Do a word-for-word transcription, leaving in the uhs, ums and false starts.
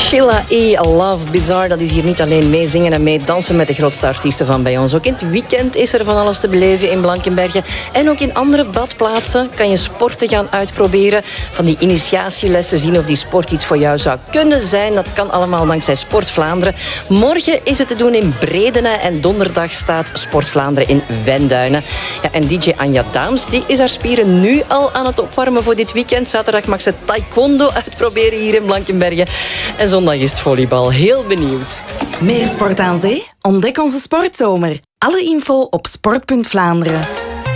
Sheila E. Love Bizarre, dat is hier niet alleen meezingen en meedansen met de grootste artiesten van bij ons. Ook in het weekend is er van alles te beleven in Blankenberge. En ook in andere badplaatsen kan je sporten gaan uitproberen. Van die initiatielessen zien of die sport iets voor jou zou kunnen zijn. Dat kan allemaal dankzij Sport Vlaanderen. Morgen is het te doen in Bredene en donderdag staat Sport Vlaanderen in Wenduinen. Ja, en D J Anja Daams die is haar spieren nu al aan het opwarmen voor dit weekend. Zaterdag mag ze taekwondo uitproberen hier in Blankenberge. En zondag is het volleybal. Heel benieuwd. Meer sport aan zee? Ontdek onze sportzomer. Alle info op sport punt Vlaanderen.